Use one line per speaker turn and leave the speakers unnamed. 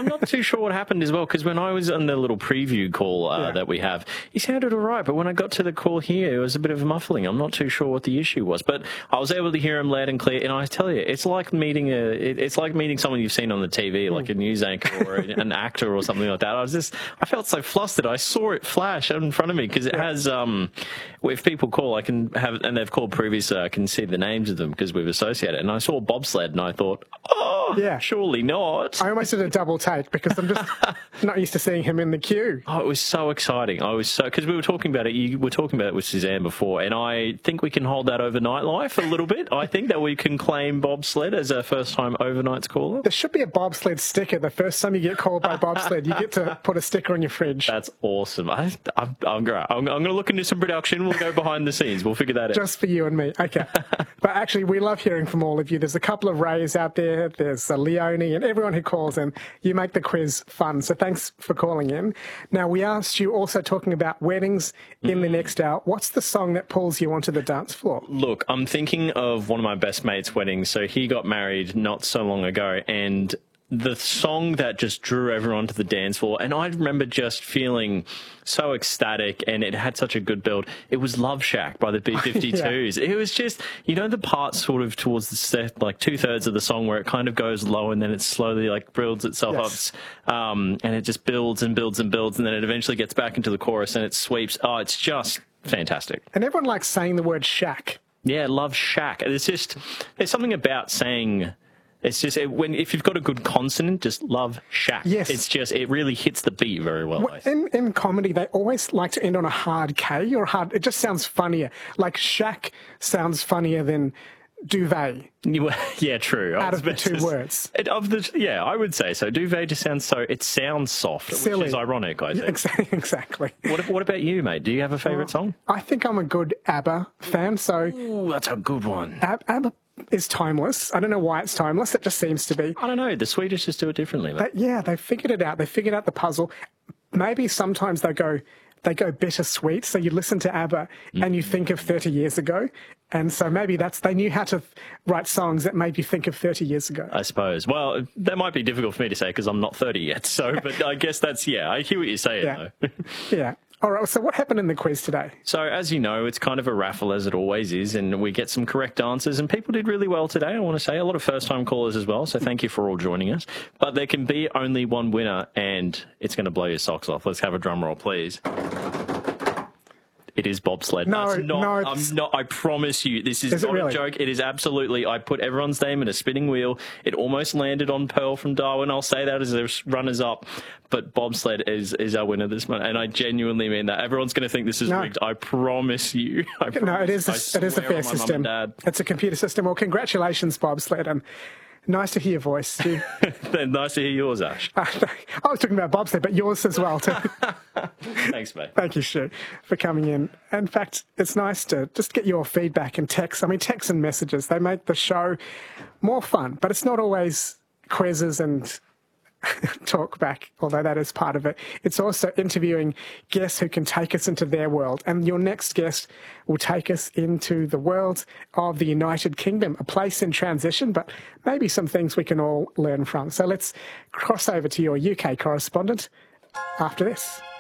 I'm not too sure what happened as well, because when I was on the little preview call that we have, he sounded all right, but when I got to the call here, it was a bit of a muffling. I'm not too sure what the issue was, but I was able to hear him loud and clear, and I tell you, it's like meeting someone you've seen on the TV, like a news anchor or an actor or something like that. I felt so flustered. I saw it flash in front of me, because it has, if people call, I can have, and they've called previously, I can see the names of them because we've associated it, and I saw bobsled, and I thought, surely not.
I almost did a double take because I'm just not used to seeing him in the queue.
Oh, it was so exciting. Because we were talking about it, you were talking about it with Suzanne before, and I think we can hold that overnight life a little bit. I think that we can claim bobsled as our first time overnights caller.
There should be a bobsled sticker. The first time you get called by bobsled, you get to put a sticker on your fridge.
That's awesome. I'm great. I'm going to look into some production. We'll go behind the scenes. We'll figure that out.
Just for you and me. Okay. But actually, we love hearing from all of you. There's a couple of Rays out there. There's Leonie and everyone who calls in. You make the quiz fun. So thanks for calling in. Now, we asked you also talking about weddings in the next hour. What's the song that pulls you onto the dance floor?
Look, I'm thinking of one of my best mates' weddings. So he got married not so long ago, and the song that just drew everyone to the dance floor, and I remember just feeling so ecstatic, and it had such a good build. It was Love Shack by the B-52s. It was just, the part sort of towards the set, like 2/3 of the song where it kind of goes low and then it slowly like builds itself up, and it just builds and builds and builds, and then it eventually gets back into the chorus and it sweeps. Oh, it's just fantastic.
And everyone likes saying the word shack.
Yeah, Love Shack. There's something about saying. It's just if you've got a good consonant, just Love Shack.
Yes.
It really hits the beat very well.
In comedy, they always like to end on a hard K or hard. It just sounds funnier. Like shack sounds funnier than duvet.
Yeah, true.
Out of the two words.
I would say so. Duvet just sounds soft,
silly.
Which is ironic, I think.
Exactly.
What about you, mate? Do you have a favourite song?
I think I'm a good ABBA fan. So
ooh, that's a good one.
ABBA is timeless. I don't know why it's timeless. It just seems to be.
I don't know. The Swedish just do it differently.
They figured it out. They figured out the puzzle. Maybe sometimes they go bittersweet. So you listen to ABBA and you think of 30 years ago. And so maybe they knew how to write songs that made you think of 30 years ago.
I suppose. Well, that might be difficult for me to say because I'm not 30 yet. So, but I guess I hear what you're saying though.
Yeah. All right, so what happened in the quiz today?
So, as you know, it's kind of a raffle, as it always is, and we get some correct answers, and people did really well today, I want to say. A lot of first-time callers as well, so thank you for all joining us. But there can be only one winner, and it's going to blow your socks off. Let's have a drum roll, please. It is bobsled. I promise you, this is not a joke. It is absolutely. I put everyone's name in a spinning wheel. It almost landed on Pearl from Darwin. I'll say that as their runners up. But bobsled is our winner this month, and I genuinely mean that. Everyone's going to think this is rigged. I promise you.
No, it is. It is a fair system. It's a computer system. Well, congratulations, bobsled, and nice to hear your voice.
Nice to hear yours, Ash.
I was talking about bobsled, but yours as well too.
Thanks, mate.
Thank you, Stu, for coming in. In fact, it's nice to just get your feedback and texts. I mean, texts and messages, they make the show more fun, but it's not always quizzes and talk back, although that is part of it. It's also interviewing guests who can take us into their world. And your next guest will take us into the world of the United Kingdom, a place in transition, but maybe some things we can all learn from. So let's cross over to your UK correspondent after this.